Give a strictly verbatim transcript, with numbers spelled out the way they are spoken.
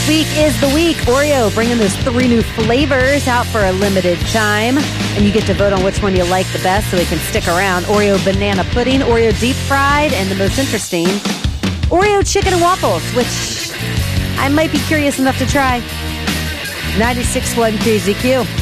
week is the week. Oreo bringing those three new flavors out for a limited time. And you get to vote on which one you like the best so they can stick around. Oreo banana pudding, Oreo deep fried, and the most interesting, Oreo chicken and waffles, which I might be curious enough to try. ninety-six point one K Z Q.